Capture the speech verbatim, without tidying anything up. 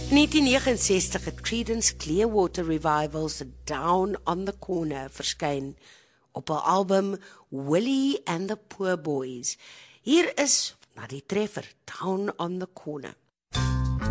In negentien negenensestig het Creedence Clearwater Revival's Down on the Corner verskyn op hul album Willie and the Poor Boys. Hier is na die treffer Down on the Corner.